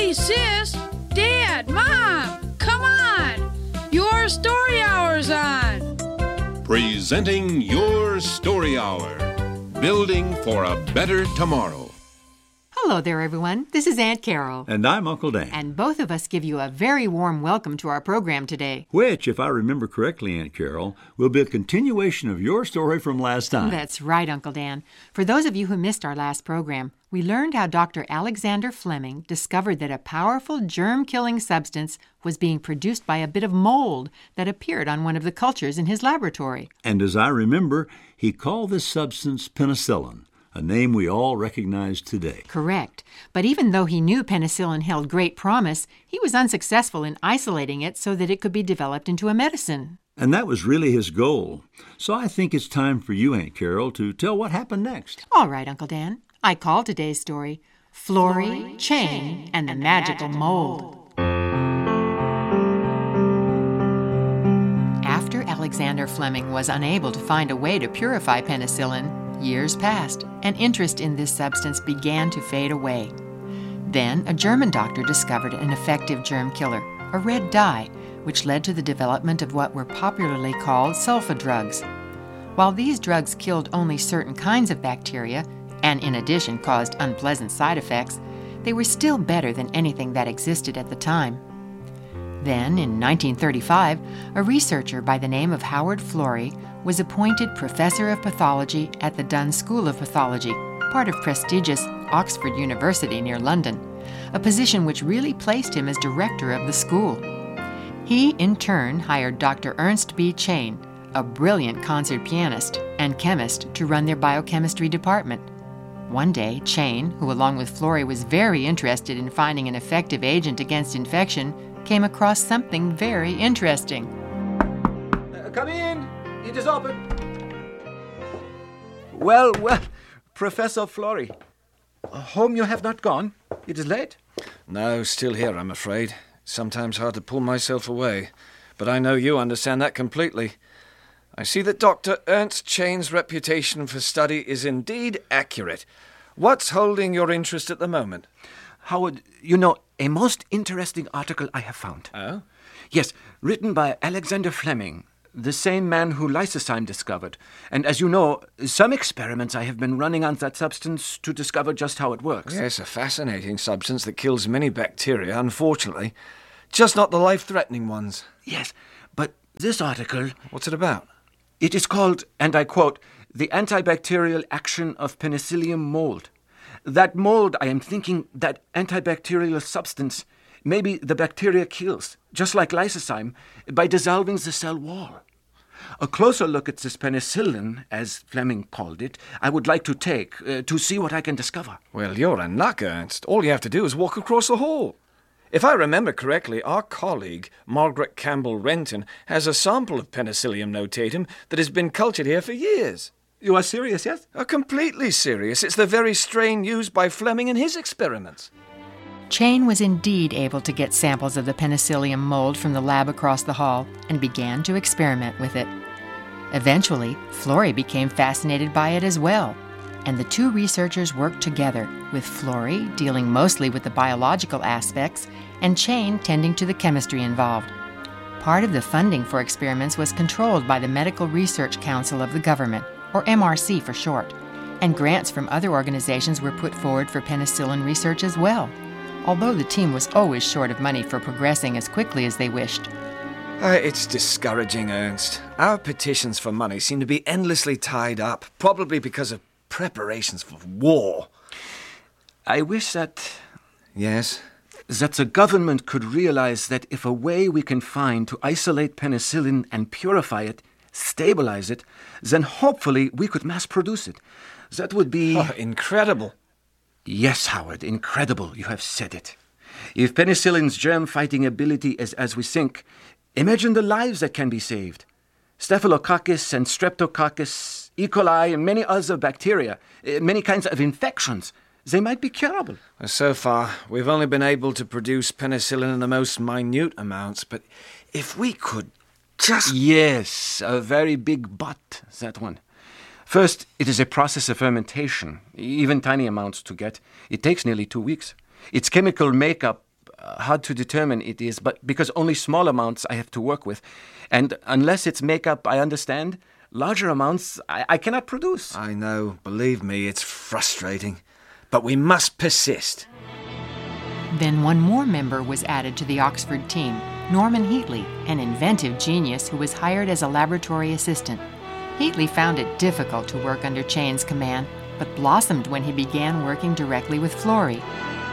Hey, sis, Dad, Mom, come on. Your story hour's on. Presenting Your Story Hour. Building for a better tomorrow. Hello there, everyone. This is Aunt Carol. And I'm Uncle Dan. And both of us give you a very warm welcome to our program today. Which, if I remember correctly, Aunt Carol, will be a continuation of your story from last time. That's right, Uncle Dan. For those of you who missed our last program, we learned how Dr. Alexander Fleming discovered that a powerful germ-killing substance was being produced by a bit of mold that appeared on one of the cultures in his laboratory. And as I remember, he called this substance penicillin, a name we all recognize today. Correct. But even though he knew penicillin held great promise, he was unsuccessful in isolating it so that it could be developed into a medicine. And that was really his goal. So I think it's time for you, Aunt Carol, to tell what happened next. All right, Uncle Dan. I call today's story Florey, Chain, and the Magical Mold. After Alexander Fleming was unable to find a way to purify penicillin, years passed, and interest in this substance began to fade away. Then a German doctor discovered an effective germ killer, a red dye, which led to the development of what were popularly called sulfa drugs. While these drugs killed only certain kinds of bacteria, and in addition caused unpleasant side effects, they were still better than anything that existed at the time. Then, in 1935, a researcher by the name of Howard Florey was appointed professor of pathology at the Dunn School of Pathology, part of prestigious Oxford University near London, a position which really placed him as director of the school. He, in turn, hired Dr. Ernst B. Chain, a brilliant concert pianist and chemist, to run their biochemistry department. One day, Chain, who along with Florey was very interested in finding an effective agent against infection, came across something very interesting. Come in. It is open. Well, Professor Florey. Home you have not gone? It is late? No, still here, I'm afraid. Sometimes hard to pull myself away. But I know you understand that completely. I see that Dr. Ernst Chain's reputation for study is indeed accurate. What's holding your interest at the moment? Howard, a most interesting article I have found. Oh? Yes, written by Alexander Fleming, the same man who lysozyme discovered. And as you know, some experiments I have been running on that substance to discover just how it works. Yes, a fascinating substance that kills many bacteria, unfortunately. Just not the life-threatening ones. Yes, but this article... What's it about? It is called, and I quote, "The Antibacterial Action of Penicillium Mold." That mold, I am thinking, that antibacterial substance, maybe the bacteria kills, just like lysozyme, by dissolving the cell wall. A closer look at this penicillin, as Fleming called it, I would like to take to see what I can discover. Well, you're a nut, Ernst. All you have to do is walk across the hall. If I remember correctly, our colleague, Margaret Campbell Renton, has a sample of Penicillium notatum that has been cultured here for years. You are serious, yes? Completely serious. It's the very strain used by Fleming in his experiments. Chain was indeed able to get samples of the penicillium mold from the lab across the hall and began to experiment with it. Eventually, Florey became fascinated by it as well, and the two researchers worked together, with Florey dealing mostly with the biological aspects and Chain tending to the chemistry involved. Part of the funding for experiments was controlled by the Medical Research Council of the government, or MRC for short, and grants from other organizations were put forward for penicillin research as well, although the team was always short of money for progressing as quickly as they wished. It's discouraging, Ernst. Our petitions for money seem to be endlessly tied up, probably because of preparations for war. I wish that... Yes? That the government could realize that if a way we can find to isolate penicillin and purify it, stabilize it, then hopefully we could mass produce it. That would be... Oh, incredible. Yes, Howard, incredible. You have said it. If penicillin's germ-fighting ability is as we think, imagine the lives that can be saved. Staphylococcus and Streptococcus, E. coli, and many other bacteria, many kinds of infections, they might be curable. So far, we've only been able to produce penicillin in the most minute amounts, but if we could just... Yes, a very big but, that one. First, it is a process of fermentation, even tiny amounts to get. It takes nearly 2 weeks. Its chemical makeup, hard to determine it is, but because only small amounts I have to work with. And unless it's makeup, I understand, larger amounts I cannot produce. I know. Believe me, it's frustrating. But we must persist. Then one more member was added to the Oxford team, Norman Heatley, an inventive genius who was hired as a laboratory assistant. Heatley found it difficult to work under Chain's command, but blossomed when he began working directly with Florey.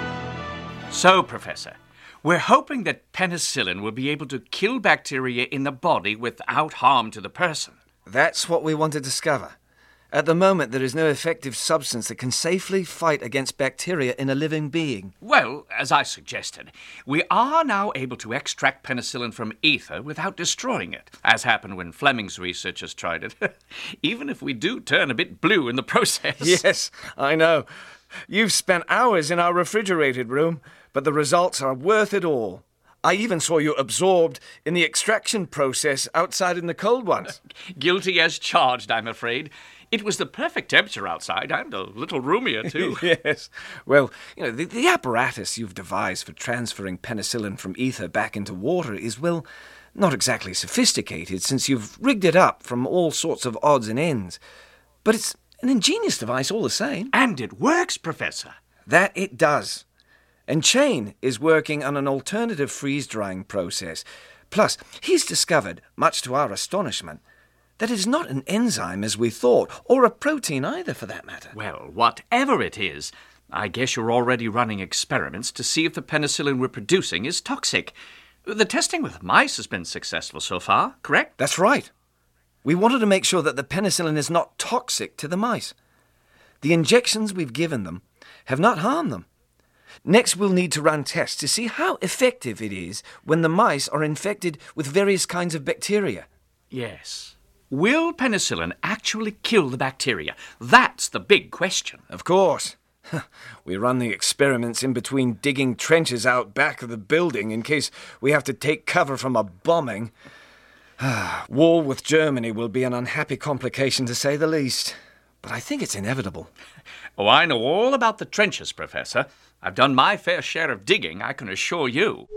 So, Professor, we're hoping that penicillin will be able to kill bacteria in the body without harm to the person. That's what we want to discover. At the moment, there is no effective substance that can safely fight against bacteria in a living being. Well, as I suggested, we are now able to extract penicillin from ether without destroying it, as happened when Fleming's researchers tried it. Even if we do turn a bit blue in the process. Yes, I know. You've spent hours in our refrigerated room, but the results are worth it all. I even saw you absorbed in the extraction process outside in the cold ones. Guilty as charged, I'm afraid. It was the perfect temperature outside, and a little roomier, too. Yes. Well, the apparatus you've devised for transferring penicillin from ether back into water is, well, not exactly sophisticated, since you've rigged it up from all sorts of odds and ends. But it's an ingenious device all the same. And it works, Professor. That it does. And Chain is working on an alternative freeze-drying process. Plus, he's discovered, much to our astonishment, that it's not an enzyme as we thought, or a protein either, for that matter. Well, whatever it is, I guess you're already running experiments to see if the penicillin we're producing is toxic. The testing with mice has been successful so far, correct? That's right. We wanted to make sure that the penicillin is not toxic to the mice. The injections we've given them have not harmed them. Next, we'll need to run tests to see how effective it is when the mice are infected with various kinds of bacteria. Yes. Will penicillin actually kill the bacteria? That's the big question. Of course. We run the experiments in between digging trenches out back of the building in case we have to take cover from a bombing. War with Germany will be an unhappy complication, to say the least. But I think it's inevitable. Oh, I know all about the trenches, Professor. I've done my fair share of digging, I can assure you.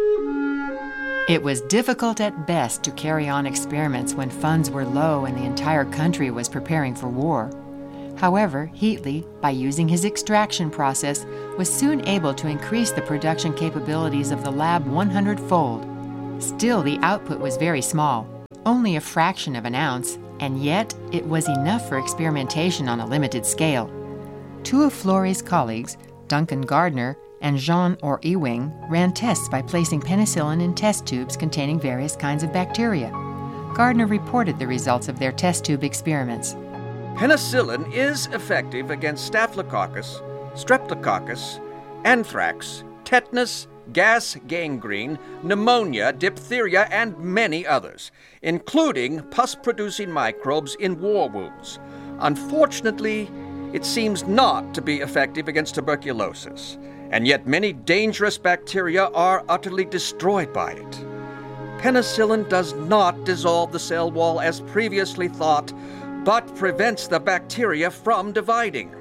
It was difficult at best to carry on experiments when funds were low and the entire country was preparing for war. However, Heatley, by using his extraction process, was soon able to increase the production capabilities of the lab 100-fold. Still, the output was very small, only a fraction of an ounce, and yet it was enough for experimentation on a limited scale. Two of Florey's colleagues, Duncan Gardner and Jean or Ewing, ran tests by placing penicillin in test tubes containing various kinds of bacteria. Gardner reported the results of their test tube experiments. Penicillin is effective against Staphylococcus, Streptococcus, anthrax, tetanus, gas gangrene, pneumonia, diphtheria, and many others, including pus-producing microbes in war wounds. Unfortunately, it seems not to be effective against tuberculosis, and yet many dangerous bacteria are utterly destroyed by it. Penicillin does not dissolve the cell wall as previously thought, but prevents the bacteria from dividing.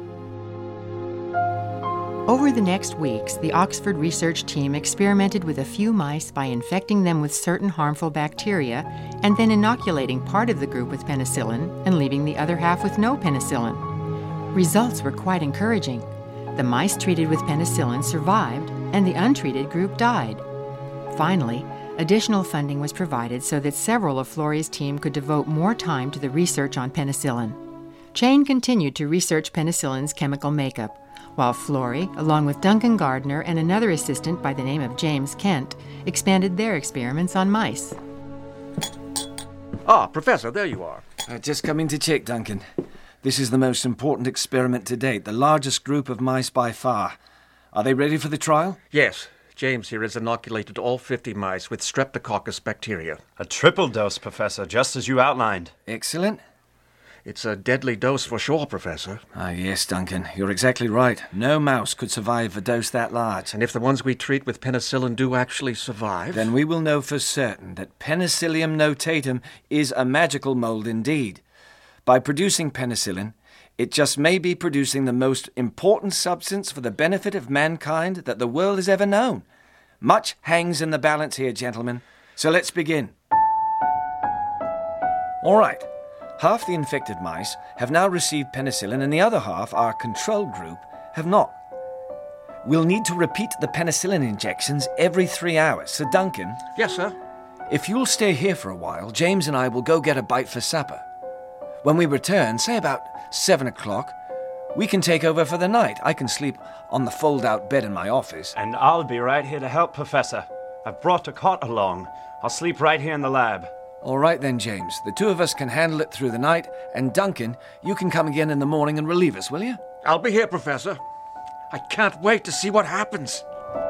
Over the next weeks, the Oxford research team experimented with a few mice by infecting them with certain harmful bacteria and then inoculating part of the group with penicillin and leaving the other half with no penicillin. Results were quite encouraging. The mice treated with penicillin survived, and the untreated group died. Finally, additional funding was provided so that several of Florey's team could devote more time to the research on penicillin. Chain continued to research penicillin's chemical makeup, while Florey, along with Duncan Gardner and another assistant by the name of James Kent, expanded their experiments on mice. Ah, Professor, there you are. Just come in to check, Duncan. This is the most important experiment to date, the largest group of mice by far. Are they ready for the trial? Yes, James here has inoculated all 50 mice with Streptococcus bacteria. A triple dose, Professor, just as you outlined. Excellent. It's a deadly dose for sure, Professor. Yes, Duncan, you're exactly right. No mouse could survive a dose that large. And if the ones we treat with penicillin do actually survive... then we will know for certain that Penicillium notatum is a magical mold indeed. By producing penicillin, it just may be producing the most important substance for the benefit of mankind that the world has ever known. Much hangs in the balance here, gentlemen. So let's begin. All right. Half the infected mice have now received penicillin and the other half, our control group, have not. We'll need to repeat the penicillin injections every 3 hours. So, Duncan... Yes, sir. If you'll stay here for a while, James and I will go get a bite for supper. When we return, say about 7 o'clock, we can take over for the night. I can sleep on the fold-out bed in my office. And I'll be right here to help, Professor. I've brought a cot along. I'll sleep right here in the lab. All right then, James. The two of us can handle it through the night, and Duncan, you can come again in the morning and relieve us, will you? I'll be here, Professor. I can't wait to see what happens.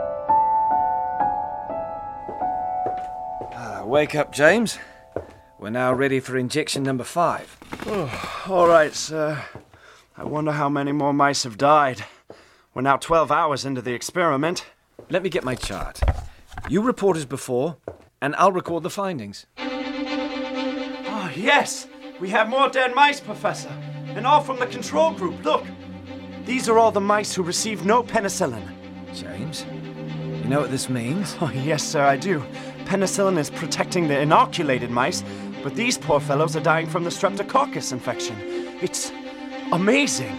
Wake up, James. We're now ready for injection number 5. Oh, all right, sir. I wonder how many more mice have died. We're now 12 hours into the experiment. Let me get my chart. You report as before, and I'll record the findings. Oh, yes! We have more dead mice, Professor. And all from the control group. Look! These are all the mice who received no penicillin. James, you know what this means? Oh, yes, sir, I do. Penicillin is protecting the inoculated mice, but these poor fellows are dying from the streptococcus infection. It's amazing.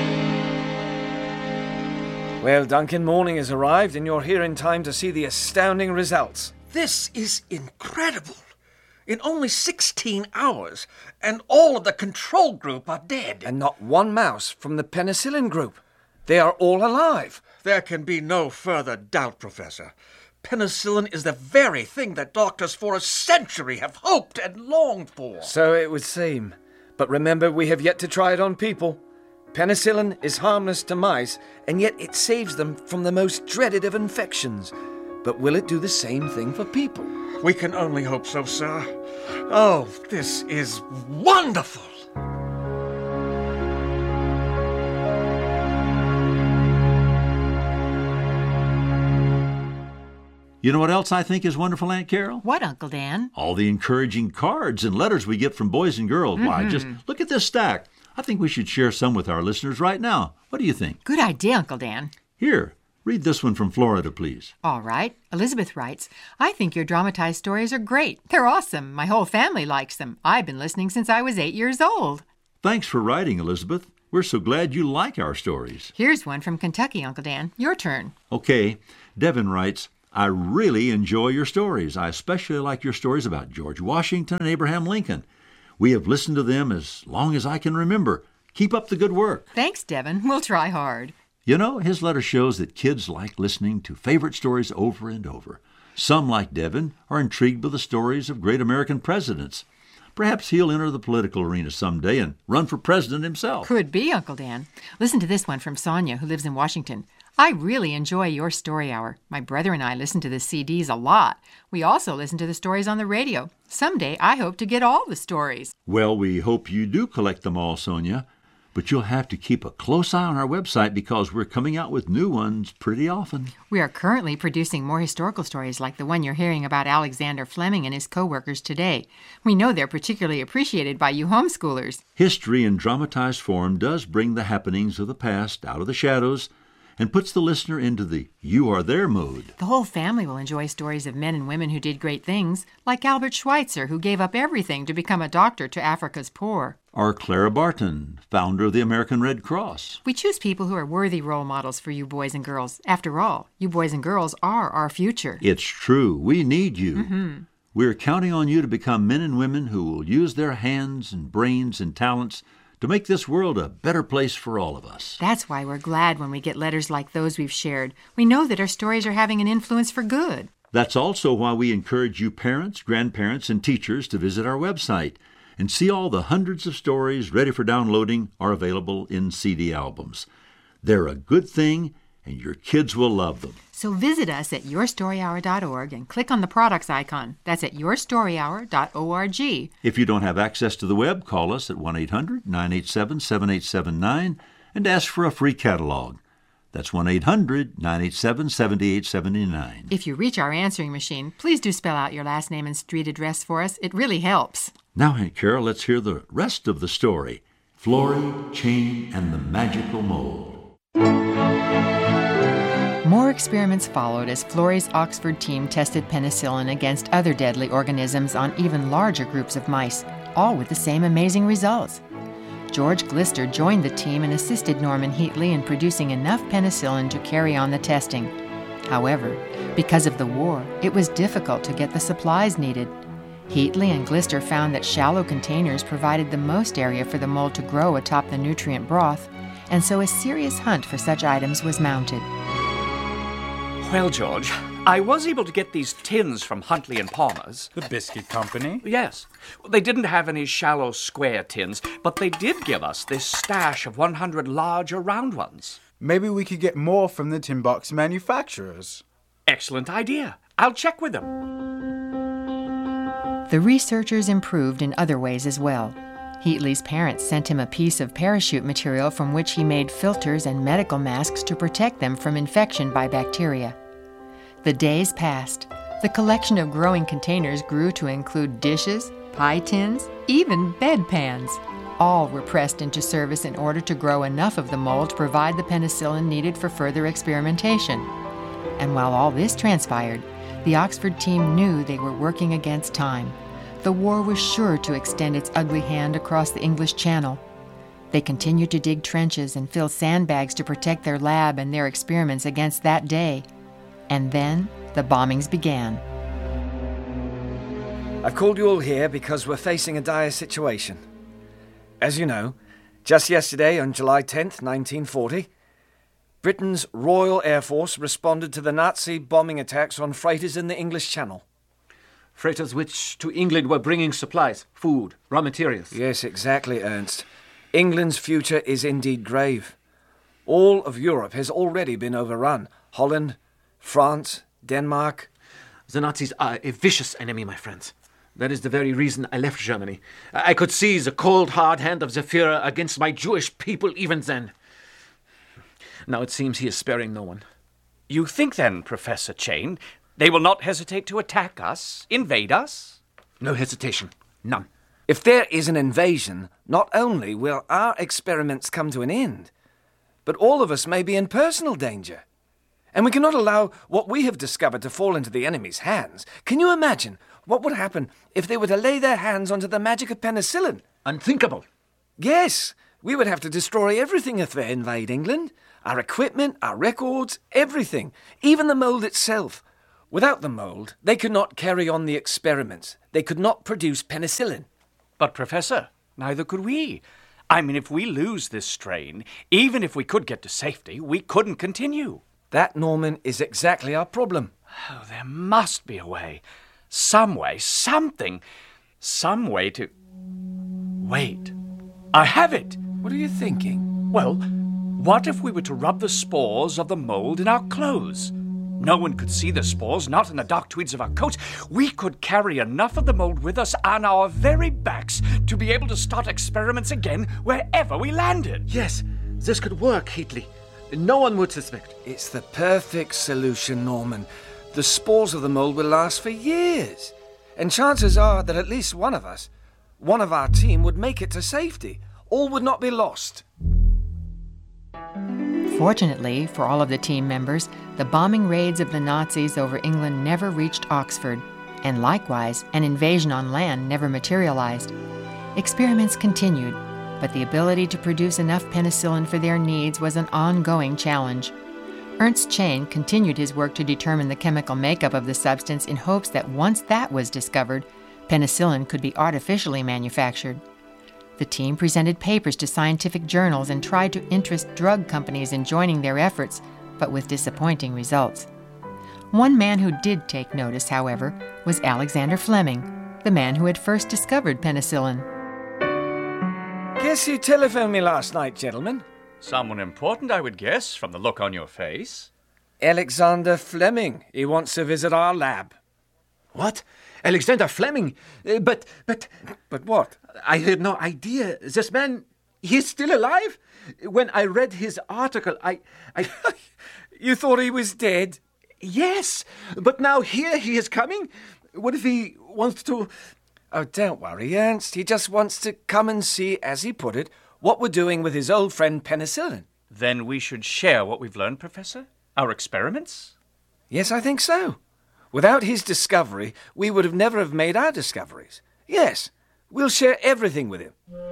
Well, Duncan, morning has arrived, and you're here in time to see the astounding results. This is incredible. In only 16 hours, and all of the control group are dead. And not one mouse from the penicillin group. They are all alive. There can be no further doubt, Professor. Penicillin is the very thing that doctors for a century have hoped and longed for. So it would seem. But remember, we have yet to try it on people. Penicillin is harmless to mice, and yet it saves them from the most dreaded of infections. But will it do the same thing for people? We can only hope so, sir. Oh, this is wonderful! You know what else I think is wonderful, Aunt Carol? What, Uncle Dan? All the encouraging cards and letters we get from boys and girls. Why, just look at this stack. I think we should share some with our listeners right now. What do you think? Good idea, Uncle Dan. Here, read this one from Florida, please. All right. Elizabeth writes, I think your dramatized stories are great. They're awesome. My whole family likes them. I've been listening since I was 8 years old. Thanks for writing, Elizabeth. We're so glad you like our stories. Here's one from Kentucky, Uncle Dan. Your turn. Okay. Devin writes, I really enjoy your stories. I especially like your stories about George Washington and Abraham Lincoln. We have listened to them as long as I can remember. Keep up the good work. Thanks, Devin. We'll try hard. You know, his letter shows that kids like listening to favorite stories over and over. Some, like Devin, are intrigued by the stories of great American presidents. Perhaps he'll enter the political arena someday and run for president himself. Could be, Uncle Dan. Listen to this one from Sonia, who lives in Washington. I really enjoy your story hour. My brother and I listen to the CDs a lot. We also listen to the stories on the radio. Someday, I hope to get all the stories. Well, we hope you do collect them all, Sonia. But you'll have to keep a close eye on our website because we're coming out with new ones pretty often. We are currently producing more historical stories like the one you're hearing about Alexander Fleming and his co-workers today. We know they're particularly appreciated by you homeschoolers. History in dramatized form does bring the happenings of the past out of the shadows and puts the listener into the you are there mode. The whole family will enjoy stories of men and women who did great things, like Albert Schweitzer, who gave up everything to become a doctor to Africa's poor. Or Clara Barton, founder of the American Red Cross. We choose people who are worthy role models for you boys and girls. After all, you boys and girls are our future. It's true. We need you. We're counting on you to become men and women who will use their hands and brains and talents to make this world a better place for all of us. That's why we're glad when we get letters like those we've shared. We know that our stories are having an influence for good. That's also why we encourage you parents, grandparents, and teachers to visit our website and see all the hundreds of stories ready for downloading are available in CD albums. They're a good thing, and your kids will love them. So visit us at yourstoryhour.org and click on the products icon. That's at yourstoryhour.org. If you don't have access to the web, call us at 1-800-987-7879 and ask for a free catalog. That's 1-800-987-7879. If you reach our answering machine, please do spell out your last name and street address for us. It really helps. Now, Aunt Carol, let's hear the rest of the story. Florrie, Chain, and the Magical Mold. More experiments followed as Florey's Oxford team tested penicillin against other deadly organisms on even larger groups of mice, all with the same amazing results. George Glister joined the team and assisted Norman Heatley in producing enough penicillin to carry on the testing. However, because of the war, it was difficult to get the supplies needed. Heatley and Glister found that shallow containers provided the most area for the mold to grow atop the nutrient broth, and so a serious hunt for such items was mounted. Well, George, I was able to get these tins from Huntley and Palmer's. The biscuit company? Yes. They didn't have any shallow square tins, but they did give us this stash of 100 larger round ones. Maybe we could get more from the tin box manufacturers. Excellent idea. I'll check with them. The researchers improved in other ways as well. Heatley's parents sent him a piece of parachute material from which he made filters and medical masks to protect them from infection by bacteria. The days passed. The collection of growing containers grew to include dishes, pie tins, even bedpans. All were pressed into service in order to grow enough of the mold to provide the penicillin needed for further experimentation. And while all this transpired, the Oxford team knew they were working against time. The war was sure to extend its ugly hand across the English Channel. They continued to dig trenches and fill sandbags to protect their lab and their experiments against that day. And then the bombings began. I've called you all here because we're facing a dire situation. As you know, just yesterday, on July 10th, 1940, Britain's Royal Air Force responded to the Nazi bombing attacks on freighters in the English Channel. Freighters which to England were bringing supplies, food, raw materials. Yes, exactly, Ernst. England's future is indeed grave. All of Europe has already been overrun. Holland, France, Denmark. The Nazis are a vicious enemy, my friends. That is the very reason I left Germany. I could see the cold, hard hand of the Führer against my Jewish people even then. Now it seems he is sparing no one. You think then, Professor Chain, they will not hesitate to attack us, invade us? No hesitation. None. If there is an invasion, not only will our experiments come to an end, but all of us may be in personal danger. And we cannot allow what we have discovered to fall into the enemy's hands. Can you imagine what would happen if they were to lay their hands onto the magic of penicillin? Unthinkable. Yes, we would have to destroy everything if they invade England. Our equipment, our records, everything, even the mold itself. Without the mold, they could not carry on the experiments. They could not produce penicillin. But, Professor, neither could we. I mean, if we lose this strain, even if we could get to safety, we couldn't continue. That, Norman, is exactly our problem. Oh, there must be a way. Some way, something. Some way to... Wait. I have it. What are you thinking? Well, what if we were to rub the spores of the mold in our clothes? No one could see the spores, not in the dark tweeds of our coats. We could carry enough of the mold with us on our very backs to be able to start experiments again wherever we landed. Yes, this could work, Heatley. No one would suspect. It's the perfect solution, Norman. The spores of the mold will last for years. And chances are that at least one of us, one of our team, would make it to safety. All would not be lost. Fortunately for all of the team members, the bombing raids of the Nazis over England never reached Oxford, and likewise, an invasion on land never materialized. Experiments continued, but the ability to produce enough penicillin for their needs was an ongoing challenge. Ernst Chain continued his work to determine the chemical makeup of the substance in hopes that once that was discovered, penicillin could be artificially manufactured. The team presented papers to scientific journals and tried to interest drug companies in joining their efforts, but with disappointing results. One man who did take notice, however, was Alexander Fleming, the man who had first discovered penicillin. Guess you telephoned me last night, gentlemen. Someone important, I would guess, from the look on your face. Alexander Fleming. He wants to visit our lab. What? Alexander Fleming? But what? I had no idea. This man, he's still alive? When I read his article, I... You thought he was dead? Yes, but now here he is coming. What if he wants to... Oh, don't worry, Ernst. He just wants to come and see, as he put it, what we're doing with his old friend penicillin. Then we should share what we've learned, Professor? Our experiments? Yes, I think so. Without his discovery, we would have never have made our discoveries. Yes, we'll share everything with him.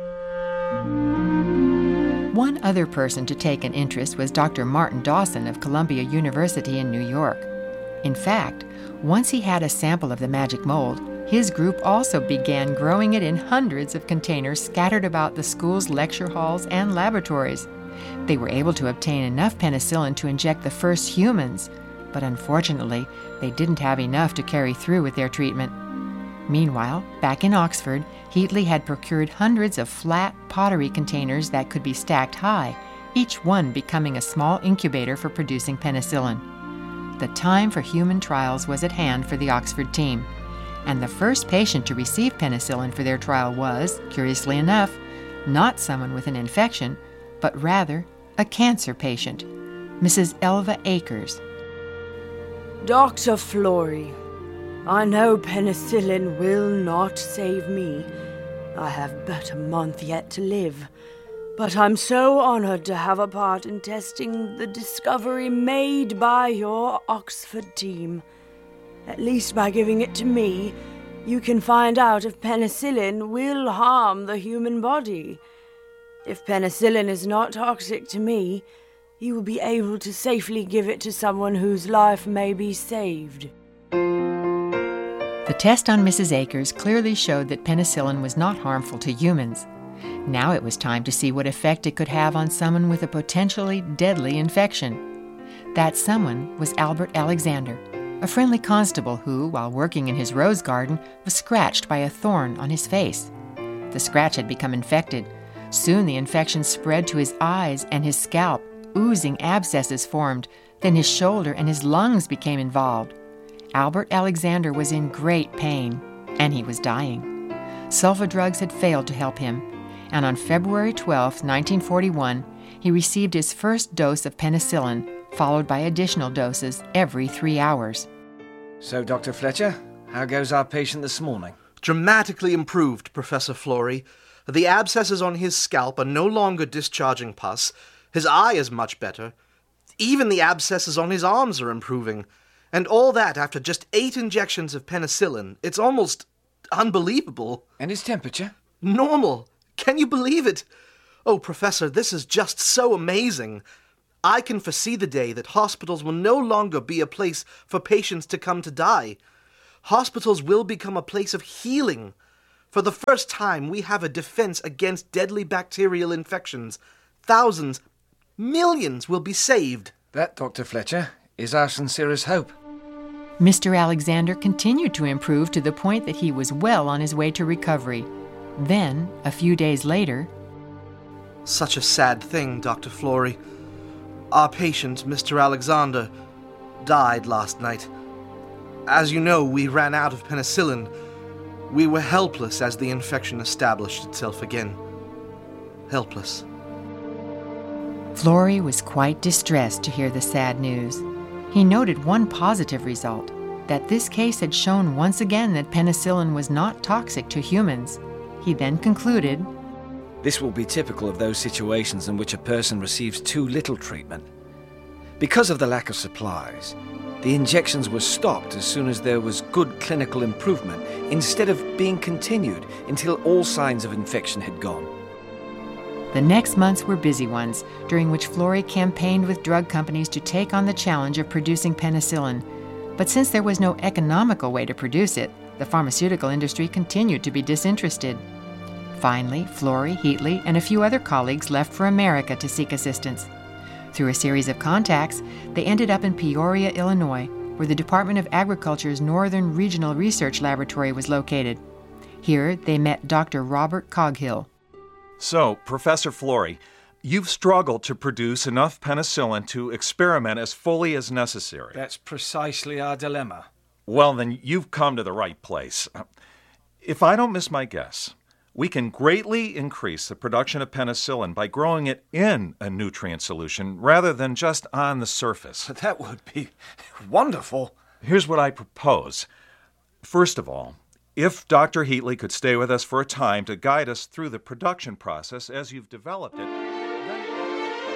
One other person to take an interest was Dr. Martin Dawson of Columbia University in New York. In fact, once he had a sample of the magic mold, his group also began growing it in hundreds of containers scattered about the school's lecture halls and laboratories. They were able to obtain enough penicillin to inject the first humans, but unfortunately, they didn't have enough to carry through with their treatment. Meanwhile, back in Oxford, Heatley had procured hundreds of flat pottery containers that could be stacked high, each one becoming a small incubator for producing penicillin. The time for human trials was at hand for the Oxford team, and the first patient to receive penicillin for their trial was, curiously enough, not someone with an infection, but rather a cancer patient, Mrs. Elva Akers. Dr. Florey, I know penicillin will not save me. I have but a month yet to live. But I'm so honored to have a part in testing the discovery made by your Oxford team. At least by giving it to me, you can find out if penicillin will harm the human body. If penicillin is not toxic to me, you will be able to safely give it to someone whose life may be saved. The test on Mrs. Akers clearly showed that penicillin was not harmful to humans. Now it was time to see what effect it could have on someone with a potentially deadly infection. That someone was Albert Alexander, a friendly constable who, while working in his rose garden, was scratched by a thorn on his face. The scratch had become infected. Soon the infection spread to his eyes and his scalp. Oozing abscesses formed. Then his shoulder and his lungs became involved. Albert Alexander was in great pain, and he was dying. Sulfa drugs had failed to help him, and on February 12, 1941, he received his first dose of penicillin, followed by additional doses every 3 hours. So, Dr. Fletcher, how goes our patient this morning? Dramatically improved, Professor Florey. The abscesses on his scalp are no longer discharging pus. His eye is much better. Even the abscesses on his arms are improving. And all that after just 8 injections of penicillin. It's almost unbelievable. And his temperature? Normal. Can you believe it? Oh, Professor, this is just so amazing. I can foresee the day that hospitals will no longer be a place for patients to come to die. Hospitals will become a place of healing. For the first time, we have a defense against deadly bacterial infections. Thousands, millions will be saved. That, Dr. Fletcher, is our sincerest hope. Mr. Alexander continued to improve to the point that he was well on his way to recovery. Then, a few days later... Such a sad thing, Dr. Florey. Our patient, Mr. Alexander, died last night. As you know, we ran out of penicillin. We were helpless as the infection established itself again. Helpless. Florey was quite distressed to hear the sad news. He noted one positive result, that this case had shown once again that penicillin was not toxic to humans. He then concluded, This will be typical of those situations in which a person receives too little treatment. Because of the lack of supplies, the injections were stopped as soon as there was good clinical improvement, instead of being continued until all signs of infection had gone. The next months were busy ones, during which Florey campaigned with drug companies to take on the challenge of producing penicillin. But since there was no economical way to produce it, the pharmaceutical industry continued to be disinterested. Finally, Florey, Heatley, and a few other colleagues left for America to seek assistance. Through a series of contacts, they ended up in Peoria, Illinois, where the Department of Agriculture's Northern Regional Research Laboratory was located. Here, they met Dr. Robert Coghill. So, Professor Florey, you've struggled to produce enough penicillin to experiment as fully as necessary. That's precisely our dilemma. Well, then you've come to the right place. If I don't miss my guess, we can greatly increase the production of penicillin by growing it in a nutrient solution rather than just on the surface. That would be wonderful. Here's what I propose. First of all, if Dr. Heatley could stay with us for a time to guide us through the production process as you've developed it...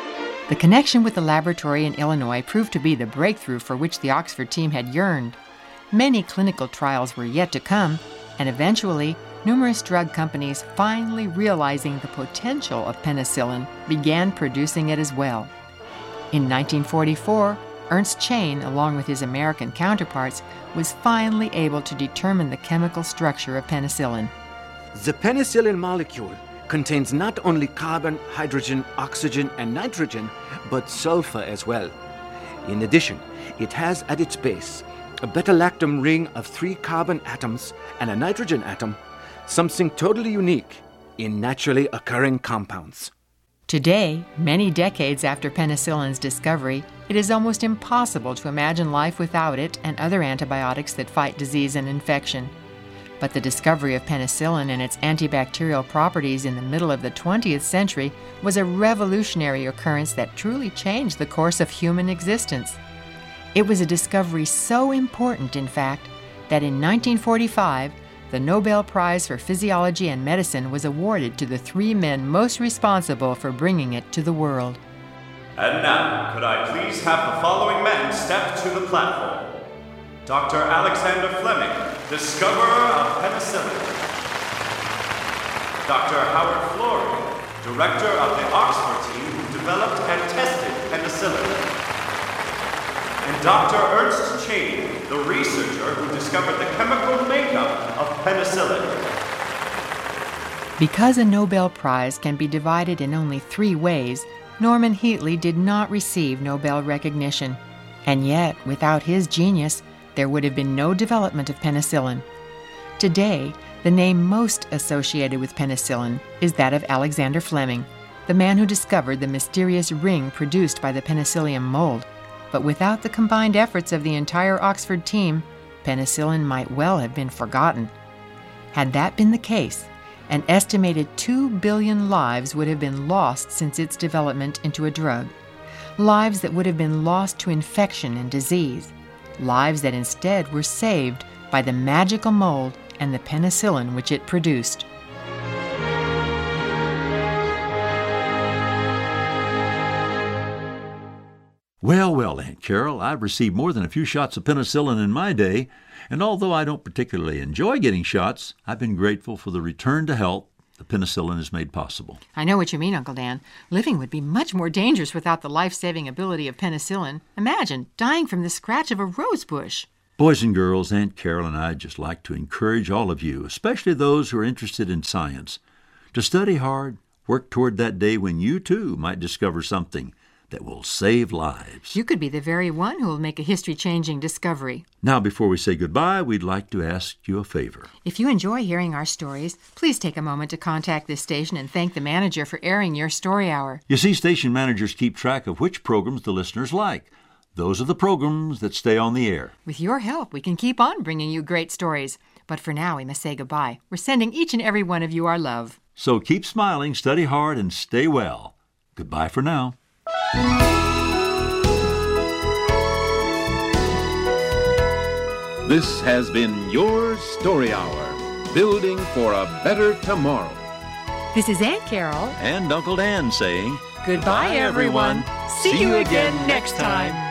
The connection with the laboratory in Illinois proved to be the breakthrough for which the Oxford team had yearned. Many clinical trials were yet to come, and eventually, numerous drug companies, finally realizing the potential of penicillin, began producing it as well. In 1944, Ernst Chain, along with his American counterparts, was finally able to determine the chemical structure of penicillin. The penicillin molecule contains not only carbon, hydrogen, oxygen, and nitrogen, but sulfur as well. In addition, it has at its base a beta-lactam ring of 3 carbon atoms and a nitrogen atom, something totally unique in naturally occurring compounds. Today, many decades after penicillin's discovery, it is almost impossible to imagine life without it and other antibiotics that fight disease and infection. But the discovery of penicillin and its antibacterial properties in the middle of the 20th century was a revolutionary occurrence that truly changed the course of human existence. It was a discovery so important, in fact, that in 1945, the Nobel Prize for Physiology and Medicine was awarded to the 3 men most responsible for bringing it to the world. And now, could I please have the following men step to the platform? Dr. Alexander Fleming, discoverer of penicillin. Dr. Howard Florey, director of the Oxford team who developed and tested penicillin. And Dr. Ernst Chain, the researcher who discovered the chemical makeup of penicillin. Because a Nobel Prize can be divided in only 3 ways, Norman Heatley did not receive Nobel recognition. And yet, without his genius, there would have been no development of penicillin. Today, the name most associated with penicillin is that of Alexander Fleming, the man who discovered the mysterious ring produced by the penicillium mold. But without the combined efforts of the entire Oxford team, penicillin might well have been forgotten. Had that been the case, an estimated 2 billion lives would have been lost since its development into a drug. Lives that would have been lost to infection and disease. Lives that instead were saved by the magical mold and the penicillin which it produced. Well, Aunt Carol, I've received more than a few shots of penicillin in my day, and although I don't particularly enjoy getting shots, I've been grateful for the return to health the penicillin has made possible. I know what you mean, Uncle Dan. Living would be much more dangerous without the life-saving ability of penicillin. Imagine dying from the scratch of a rose bush. Boys and girls, Aunt Carol and I'd just like to encourage all of you, especially those who are interested in science, to study hard, work toward that day when you too might discover something that will save lives. You could be the very one who will make a history-changing discovery. Now, before we say goodbye, we'd like to ask you a favor. If you enjoy hearing our stories, please take a moment to contact this station and thank the manager for airing your story hour. You see, station managers keep track of which programs the listeners like. Those are the programs that stay on the air. With your help, we can keep on bringing you great stories. But for now, we must say goodbye. We're sending each and every one of you our love. So keep smiling, study hard, and stay well. Goodbye for now. This has been your Story Hour, building for a better tomorrow. This is Aunt Carol and Uncle Dan saying, goodbye, everyone. See you again next time.